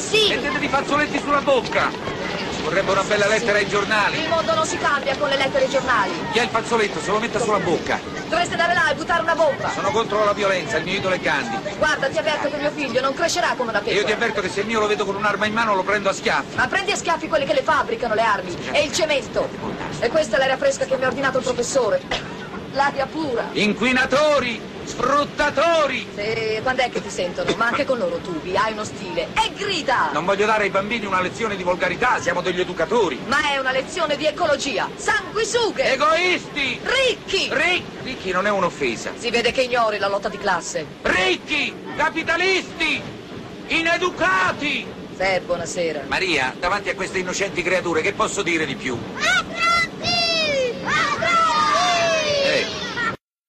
sì! Mettetevi i fazzoletti sulla bocca! Ci vorrebbe una bella lettera ai giornali. Il mondo non si cambia con le lettere ai giornali. Chi ha il fazzoletto se lo metta sulla bocca. Dovreste andare là e buttare una bomba. Sono contro la violenza, il mio idolo è Gandhi. Guarda, ti avverto che mio figlio non crescerà come una E io ti pecora. avverto che se il mio lo vedo con un'arma in mano lo prendo a schiaffi. Ma prendi a schiaffi quelli che le fabbricano le armi e il cemento. E questa è l'aria fresca che mi ha ordinato il professore. L'aria pura. Inquinatori! Sfruttatori! Sì, quando è che ti sentono? Ma anche con loro tubi, hai uno stile. E grida! Non voglio dare ai bambini una lezione di volgarità, siamo degli educatori. Ma è una lezione di ecologia. Sanguisughe! Egoisti! Ricchi! Ricchi non è un'offesa. Si vede che ignori la lotta di classe. Ricchi! Capitalisti! Ineducati! Buonasera. Maria, davanti a queste innocenti creature, che posso dire di più?